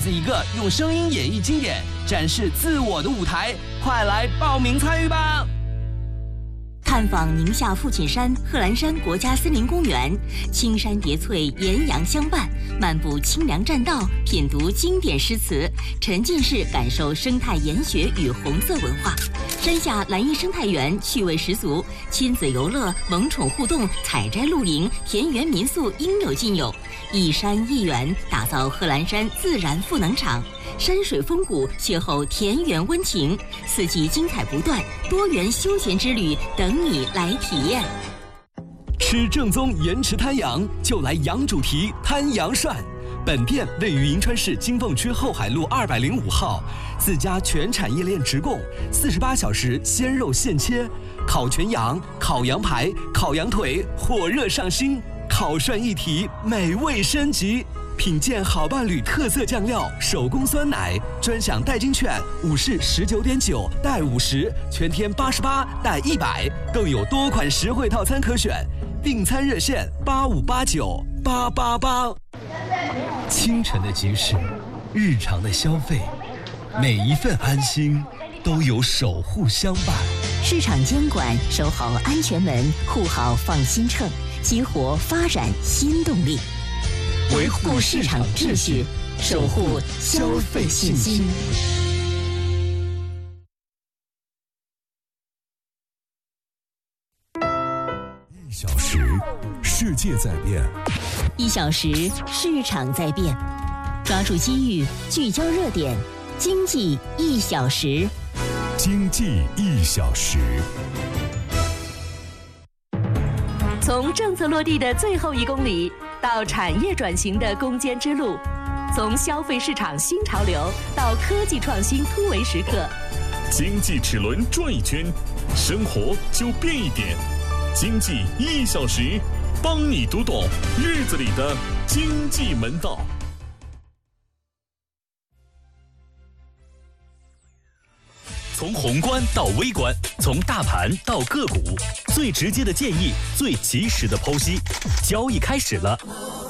自一个用声音演绎经典、展示自我的舞台，快来报名参与吧！ 探访宁夏父亲山贺兰山国家森林公园，青山叠翠，岩阳相伴，漫步清凉栈道，品读经典诗词，沉浸式感受生态研学与红色文化。山下蓝荫生态园趣味十足，亲子游乐、萌宠互动、采摘露营、田园民宿应有尽有。一山一园，打造贺兰山自然赋能场。山水风骨，邂逅田园温情，四季精彩不断，多元休闲之旅等你来体验。 吃正宗盐池滩羊，就来羊主题滩羊涮。本店位于银川市金凤区后海路205号，自家全产业链直供，48小时鲜肉现切，烤全羊、烤羊排、烤羊腿，火热上新，烤涮一体，美味升级。品鉴好伴侣特色酱料，手工酸奶，专享代金券，5式19.9带50，全天88带100，更有多款实惠套餐可选。订餐热线85898888。清晨的集市，日常的消费，每一份安心都有守护相伴。 市场监管，守好安全门，护好放心秤，激活发展新动力。维护市场秩序，守护消费信心。 1小时，世界在变 ；1小时，市场在变。抓住机遇，聚焦热点，经济1小时。 经济1小时。 从政策落地的最后1公里，到产业转型的攻坚之路，从消费市场新潮流到科技创新突围时刻， 经济齿轮转一圈，生活就变一点。经济1小时，帮你读懂日子里的经济门道。从宏观到微观，从大盘到个股，最直接的建议，最及时的剖析。交易开始了，